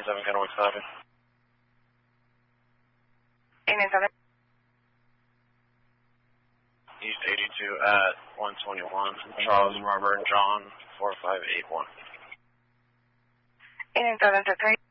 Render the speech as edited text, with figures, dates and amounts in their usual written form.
7 Kennewick, copy. 897. East 82 at 121. Charles, Robert, John, 4581. 897 to 3.